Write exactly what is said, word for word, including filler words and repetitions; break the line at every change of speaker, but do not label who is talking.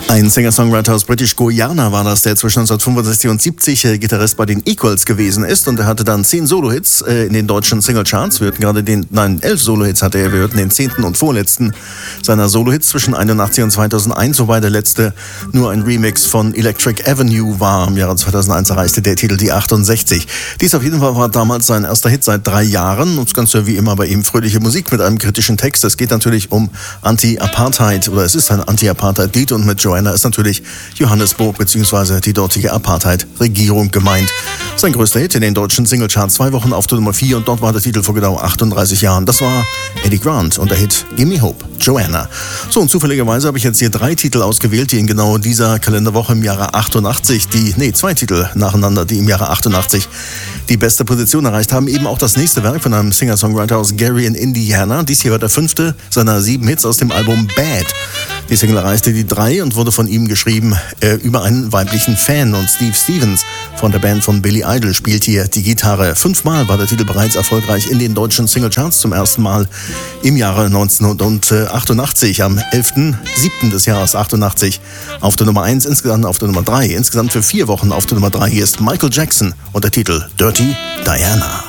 Ein Singer-Songwriter aus British Guiana war das, der zwischen neunzehnhundertfünfundsechzig und siebzig äh, Gitarrist bei den Equals gewesen ist, und er hatte dann zehn Solo-Hits äh, in den deutschen Single-Charts. Wir hörten gerade den, nein, elf Solo-Hits hatte er, wir hörten den zehnten und vorletzten seiner Solo-Hits zwischen einundachtzig und zweitausendeins, wobei der letzte nur ein Remix von Electric Avenue war. Im Jahre zweitausendeins erreichte der Titel die achtundsechzig. Dies auf jeden Fall war damals sein erster Hit seit drei Jahren, und das Ganze wie immer bei ihm fröhliche Musik mit einem kritischen Text. Es geht natürlich um Anti-Apartheid, oder es ist ein Anti-Apartheid-Lied, und mit Joanna ist natürlich Johannesburg bzw. die dortige Apartheid-Regierung gemeint. Sein größter Hit in den deutschen Singlecharts, zwei Wochen auf der Nummer vier, und dort war der Titel vor genau achtunddreißig Jahren. Das war Eddie Grant und der Hit Gimme Hope, Joanna. So, und zufälligerweise habe ich jetzt hier drei Titel ausgewählt, die in genau dieser Kalenderwoche im Jahre achtundachtzig, die, nee, zwei Titel nacheinander, die im Jahre achtundachtzig die beste Position erreicht haben. Eben auch das nächste Werk von einem Singer-Songwriter aus Gary in Indiana. Dies hier war der fünfte seiner sieben Hits aus dem Album Bad. Die Single erreichte die drei und wurde von ihm geschrieben äh, über einen weiblichen Fan, und Steve Stevens von der Band von Billy Idol spielt hier die Gitarre. Fünfmal war der Titel bereits erfolgreich in den deutschen Singlecharts, zum ersten Mal im Jahre neunzehnhundertachtundachtzig, am elften siebten des Jahres achtundachtzig auf der Nummer eins, insgesamt auf der Nummer drei, insgesamt für vier Wochen auf der Nummer drei. Hier ist Michael Jackson und der Titel Dirty Diana.